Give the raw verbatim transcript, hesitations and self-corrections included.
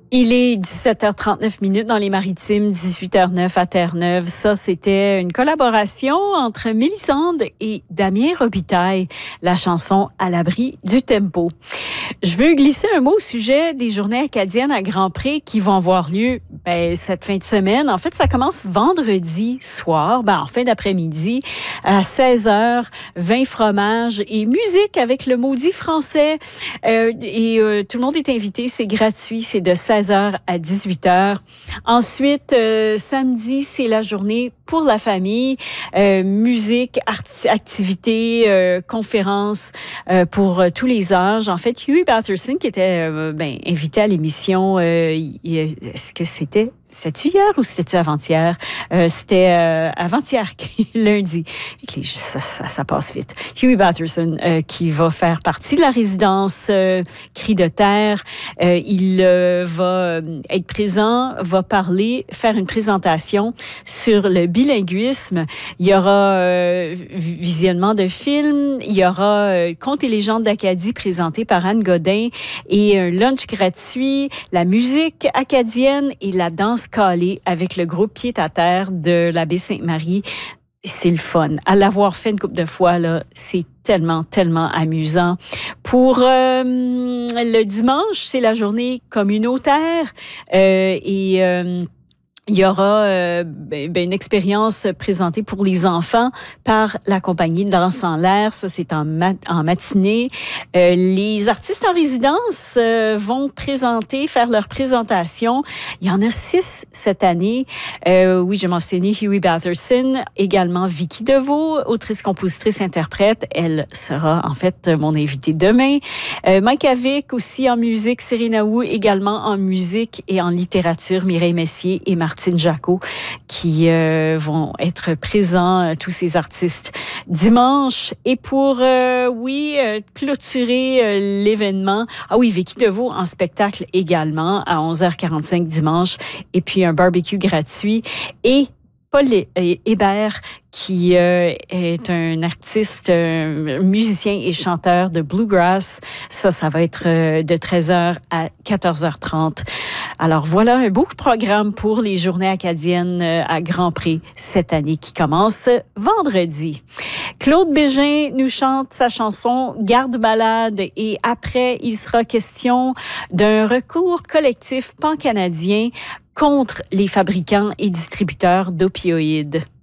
Il est dix-sept heures trente-neuf minutes dans les Maritimes, dix-huit heures neuf à Terre-Neuve. Ça, c'était une collaboration entre Mélisande et Damien Robitaille, la chanson « À l'abri du tempo ». Je veux glisser un mot au sujet des journées acadiennes à Grand-Pré qui vont avoir lieu ben, cette fin de semaine. En fait, ça commence vendredi soir, ben, en fin d'après-midi, à seize heures, vin, fromage et musique avec le maudit français. Euh, et euh, tout le monde est invité, c'est gratuit, c'est de seize heures à dix-huit heures. Ensuite, euh, samedi, c'est la journée pour la famille, euh, musique, art- activités, euh, conférences euh, pour euh, tous les âges. En fait, Huey Batherson, qui était euh, ben, invité à l'émission, euh, il, est-ce que c'était... C'était-tu hier ou c'était-tu avant-hier? Euh, c'était euh, avant-hier, lundi. Ça, ça, ça passe vite. Huey Batherson, euh, qui va faire partie de la résidence euh, Cris de terre. Euh, il euh, va être présent, va parler, faire une présentation sur le bilinguisme. Il y aura euh, visionnement de films. Il y aura euh, Contes et légendes d'Acadie présenté par Anne Godin et un lunch gratuit, la musique acadienne et la danse calée avec le groupe Pied à terre de la baie Sainte-Marie. C'est le fun. À l'avoir fait une couple de fois, là, c'est tellement, tellement amusant. Pour euh, le dimanche, c'est la journée communautaire euh, et... Euh, il y aura euh, ben, ben, une expérience présentée pour les enfants par la compagnie Danse en l'air. Ça, c'est en, mat- en matinée. Euh, les artistes en résidence euh, vont présenter, faire leur présentation. Il y en a six cette année. Euh, oui, j'ai mentionné Huey Batherson, également Vicky Deveau, autrice, compositrice, interprète. Elle sera en fait mon invitée demain. Euh, Mike Avec aussi en musique, Serena Wu également en musique et en littérature, Mireille Messier et Martin Martine Jacot, qui euh, vont être présents, euh, tous ces artistes, dimanche. Et pour, euh, oui, euh, clôturer euh, l'événement, ah oui, Vicky Deveau en spectacle également, à onze heures quarante-cinq dimanche, et puis un barbecue gratuit. Et Paul Hébert, qui euh, est un artiste, euh, musicien et chanteur de bluegrass. Ça, ça va être euh, de treize heures à quatorze heures trente. Alors voilà un beau programme pour les journées acadiennes euh, à Grand-Pré cette année qui commence vendredi. Claude Bégin nous chante sa chanson « Garde-malade » et après, il sera question d'un recours collectif pan-canadien contre les fabricants et distributeurs d'opioïdes.